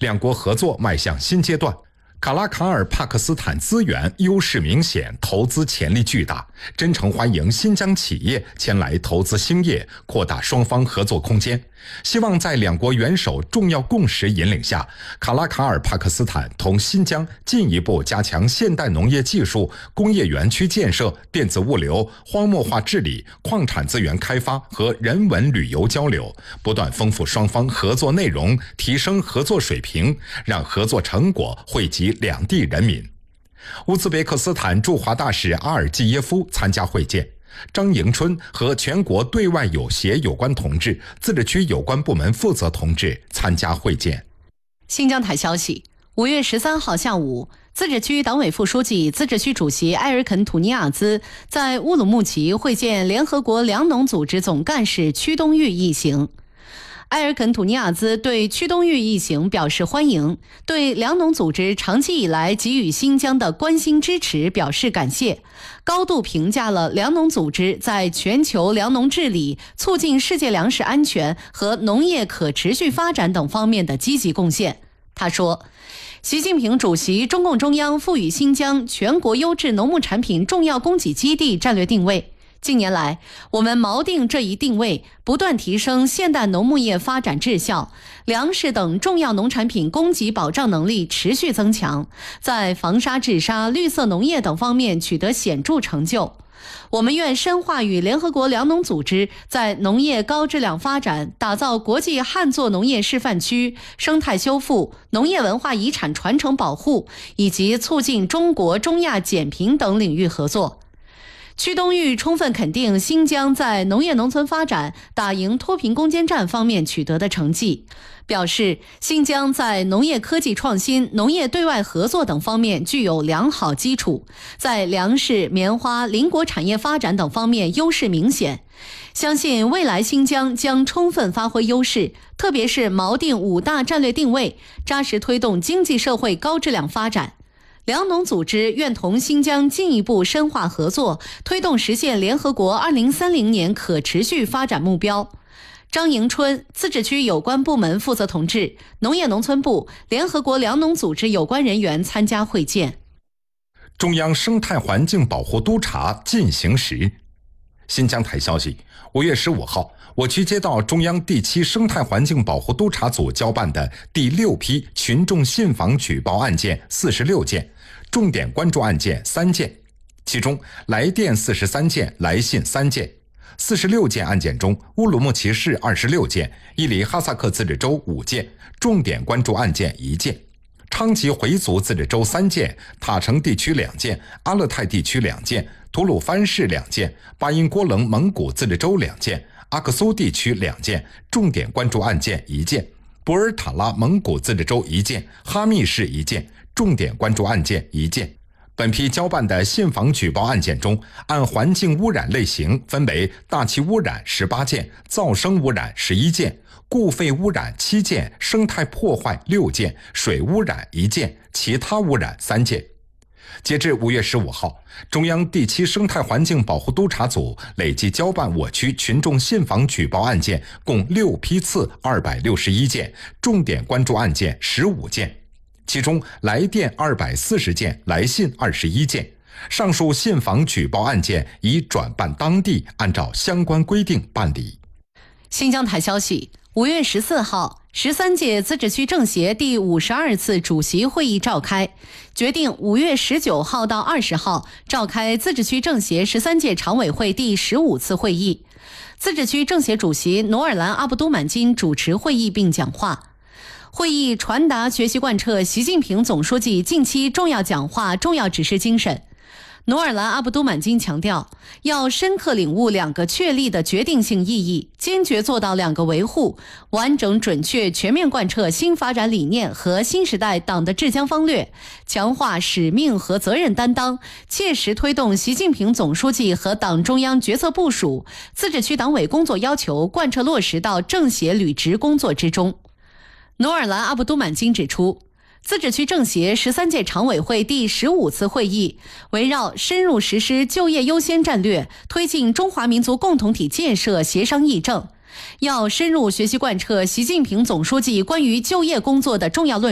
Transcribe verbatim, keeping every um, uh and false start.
两国合作迈向新阶段。卡拉卡尔帕克斯坦资源优势明显，投资潜力巨大，真诚欢迎新疆企业前来投资兴业，扩大双方合作空间。希望在两国元首重要共识引领下，卡拉卡尔帕克斯坦同新疆进一步加强现代农业技术、工业园区建设、电子物流、荒漠化治理、矿产资源开发和人文旅游交流，不断丰富双方合作内容，提升合作水平，让合作成果惠及两地人民。乌兹别克斯坦驻华大使阿尔季耶夫参加会见，张迎春和全国对外友协有关同志、自治区有关部门负责同志参加会见。 新疆台消息，五月十三号下午，自治区党委副书记、自治区主席埃尔肯·土尼亚兹在乌鲁木齐会见联合国粮农组织总干事屈冬玉一行。埃尔肯·土尼亚兹对屈冬玉一行表示欢迎，对粮农组织长期以来给予新疆的关心支持表示感谢，高度评价了粮农组织在全球粮农治理、促进世界粮食安全和农业可持续发展等方面的积极贡献。他说，习近平主席、中共中央赋予新疆全国优质农牧产品重要供给基地战略定位。近年来，我们锚定这一定位，不断提升现代农牧业发展质效，粮食等重要农产品供给保障能力持续增强，在防沙治沙、绿色农业等方面取得显著成就。我们愿深化与联合国粮农组织在农业高质量发展、打造国际旱作农业示范区、生态修复、农业文化遗产传承保护以及促进中国中亚减贫等领域合作。屈冬玉充分肯定新疆在农业农村发展、打赢脱贫攻坚战方面取得的成绩，表示新疆在农业科技创新、农业对外合作等方面具有良好基础，在粮食、棉花、林果产业发展等方面优势明显。相信未来新疆将充分发挥优势，特别是锚定五大战略定位，扎实推动经济社会高质量发展。粮农组织愿同新疆进一步深化合作，推动实现联合国二零三零年可持续发展目标。张迎春、自治区有关部门负责同志、农业农村部、联合国粮农组织有关人员参加会见。 中央生态环境保护督察进行时。新疆台消息，五月十五号，我区接到中央第七生态环境保护督察组交办的第六批群众信访举报案件四十六件，重点关注案件三件，其中来电四十三件，来信三件。四十六件案件中，乌鲁木齐市二十六件，伊犁哈萨克自治州五件，重点关注案件一件。昌吉回族自治州三件，塔城地区两件，阿勒泰地区两件，吐鲁番市两件，巴音郭楞蒙古自治州两件，阿克苏地区两件，重点关注案件一件；博尔塔拉蒙古自治州一件，哈密市一件，重点关注案件一件。本批交办的信访举报案件中，按环境污染类型分为大气污染十八件，噪声污染十一件，固废污染七件，生态破坏六件，水污染一件，其他污染三件。截至五月十五号，中央第七生态环境保护督察组累计交办我区群众信访举报案件共六批次二百六十一件，重点关注案件十五件，其中来电二百四十件，来信二十一件。上述信访举报案件已转办当地，按照相关规定办理。 新疆台消息，五月十四号，十三届自治区政协第五十二次主席会议召开，决定五月十九号到二十号召开自治区政协十三届常委会第十五次会议。自治区政协主席努尔兰阿布都满金主持会议并讲话。会议传达学习贯彻习近平总书记近期重要讲话、重要指示精神。努尔兰阿布都满金强调，要深刻领悟两个确立的决定性意义，坚决做到两个维护，完整准确全面贯彻新发展理念和新时代党的治疆方略，强化使命和责任担当，切实推动习近平总书记和党中央决策部署、自治区党委工作要求贯彻落实到政协履职工作之中。努尔兰阿布都满金指出，自治区政协十三届常委会第十五次会议围绕深入实施就业优先战略，推进中华民族共同体建设协商议政，要深入学习贯彻习近平总书记关于就业工作的重要论